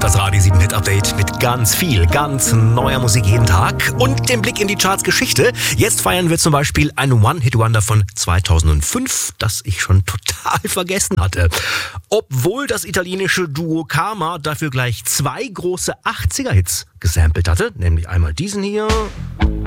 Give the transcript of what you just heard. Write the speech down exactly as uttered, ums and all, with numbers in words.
Das Radio sieben Hit Update mit ganz viel, ganz neuer Musik jeden Tag und dem Blick in die Charts-Geschichte. Jetzt feiern wir zum Beispiel ein One-Hit-Wonder von zweitausendfünf, das ich schon total vergessen hatte. Obwohl das italienische Duo Karma dafür gleich zwei große achtziger-Hits gesampelt hatte, nämlich einmal diesen hier